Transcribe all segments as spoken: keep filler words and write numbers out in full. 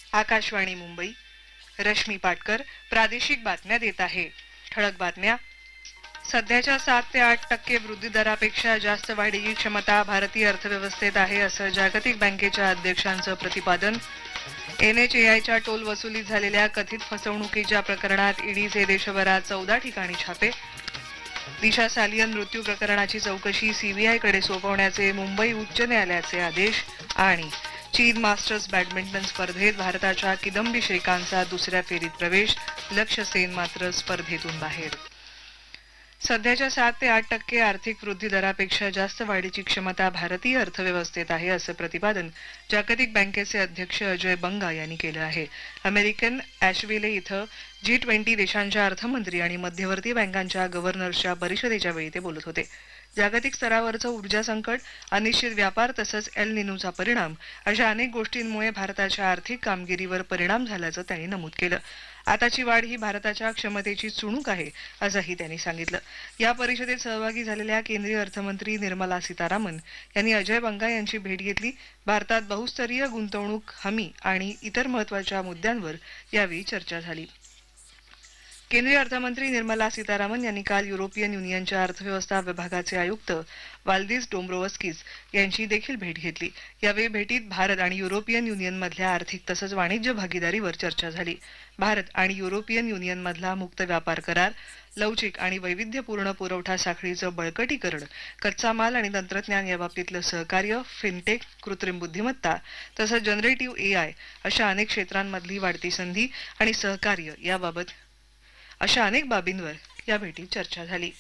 आकाशवाणी मुंबई. रश्मी पाटकर प्रादेशिक बातम्या देत आहे. ठळक बातम्या. सध्याच्या सात ते आठ टक्के वृद्धी दरापेक्षा जास्त वाढीची क्षमता भारतीय अर्थव्यवस्थेत आहे असं जागतिक बँकेच्या अध्यक्षांचं प्रतिपादन. एनएचएआयच्या टोल वसुलीत झालेल्या कथित फसवणुकीच्या प्रकरणात ईडीचे देशभरात चौदा ठिकाणी छापे. दिशा सालियन मृत्यू प्रकरणाची चौकशी सीबीआयकडे सोपवण्याचे मुंबई उच्च न्यायालयाचे आदेश. आणि चीन मास्टर्स बॅडमिंटन स्पर्धेत भारताच्या किदंबी श्रीकांतचा दुसऱ्या फेरीत प्रवेश. लक्ष्य सेन मात्र स्पर्धेतून बाहेर. सध्याच्या सात ते आठ टक्के आर्थिक वृद्धी दरापेक्षा जास्त वाढीची क्षमता भारतीय अर्थव्यवस्थेत आहे असं प्रतिपादन जागतिक बँकेचे अध्यक्ष अजय बंगा यांनी केलं आहे. अमेरिकन ॲशविले इथं जी ट्वेंटी देशांच्या अर्थमंत्री आणि मध्यवर्ती बँकांच्या गव्हर्नर्सच्या परिषदेच्या वेळी ते बोलत होते. जागतिक स्तरावरचं ऊर्जा संकट, अनिश्चित व्यापार तसंच एल निनोचा परिणाम अशा अनेक गोष्टींमुळे भारताच्या आर्थिक कामगिरीवर परिणाम झाल्याचं त्यांनी नमूद केलं. आताची वाढ ही भारताच्या क्षमतेची चुणूक आहे असंही त्यांनी सांगितलं. या परिषदेत सहभागी झालेल्या केंद्रीय अर्थमंत्री निर्मला सीतारामन यांनी अजय बंगा यांची भेट घेतली. भारतात बहुस्तरीय गुंतवणूक हमी आणि इतर महत्वाच्या मुद्द्यांवर यावेळी चर्चा झाली. केंद्रीय अर्थमंत्री निर्मला सीतारामन यांनी काल युरोपियन युनियनच्या अर्थव्यवस्था विभागाचे आयुक्त वाल्दिस डोम्ब्रोवस्किस यांची देखील भेट घेतली. यावेळी भेटीत भारत आणि युरोपियन युनियनमधल्या आर्थिक तसंच वाणिज्य भागीदारीवर चर्चा झाली. भारत आणि युरोपियन युनियनमधला मुक्त व्यापार करार, लवचिक आणि वैविध्यपूर्ण पुरवठा साखळीचं बळकटीकरण, कच्चा माल आणि तंत्रज्ञान याबाबतीतलं सहकार्य, फिनटेक, कृत्रिम बुद्धिमत्ता तसंच जनरेटिव्ह एआय अशा अनेक क्षेत्रांमधली वाढती संधी आणि सहकार्य याबाबत अशा अनेक बाबींवर या भेटीत चर्चा झाली.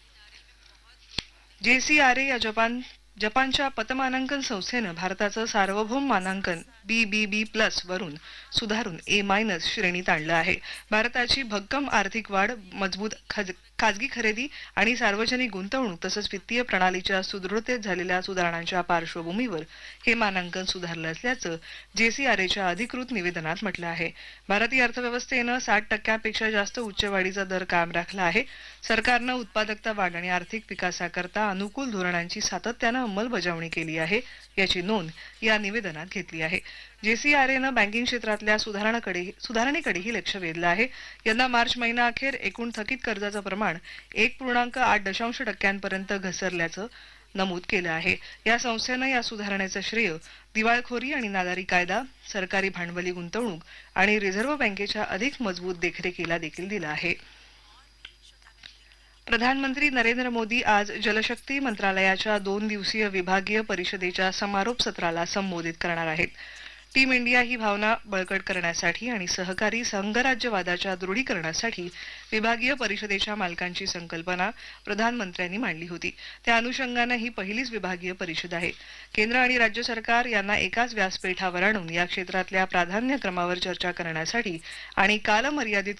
जेसीआरए या जपान जपानच्या पतमानांकन संस्थेनं भारताचं सार्वभौम मानांकन बी बी बी प्लस वरून सुधारून ए मायनस श्रेणीत आणलं आहे. भारताची भक्कम आर्थिक वाढ, मजबूत खाजगी खरेदी आणि सार्वजनिक गुंतवणूक तसंच वित्तीय प्रणालीच्या सुदृढतेत झालेल्या सुधारणांच्या पार्श्वभूमीवर हे मानांकन सुधारलं असल्याचं जेसीआरएच्या अधिकृत निवेदनात म्हटलं आहे. भारतीय अर्थव्यवस्थेनं साठ टक्क्यांपेक्षा जास्त उच्च वाढीचा दर कायम राखला आहे. सरकारनं उत्पादकता वाढ आणि आर्थिक विकासाकरता अनुकूल धोरणांची सातत्यानं अंमलबजावणी केली आहे याची नोंद या निवेदनात घेतली आहे. जेसीआरएनं बँकिंग क्षेत्रातल्या सुधारणेकडे सुधारणेकडेही लक्ष वेधलं आहे. यंदा मार्च महिनाअखेर एकूण थकीत कर्जाचं प्रमाण एक पूर्णांक आठ दशांश टक्क्यांपर्यंत घसरल्याचं नमूद केलं आहे. या संस्थेनं या सुधारणेचं श्रेय दिवाळखोरी आणि नादारी कायदा, सरकारी भांडवली गुंतवणूक आणि रिझर्व्ह बँकेच्या अधिक मजबूत देखरेखीला देखील दिलं आहे. प्रधानमंत्री नरेंद्र मोदी आज जलशक्ती मंत्रालयाच्या दोन दिवसीय विभागीय परिषदेच्या समारोप सत्राला संबोधित करणार आहेत. टीम इंडिया ही भावना बळकट करण्यासाठी आणि सहकारी संघराज्यवादाच्या दृढीकरणासाठी विभागीय परिषदेच्या मालकांची संकल्पना प्रधानमंत्र्यांनी मांडली होती. त्या अनुषंगानं ही पहिलीच विभागीय परिषद आहे. केंद्र आणि राज्य सरकार यांना एकाच व्यासपीठावर आणून या क्षेत्रातल्या प्राधान्यक्रमावर चर्चा करण्यासाठी आणि कालमर्यादित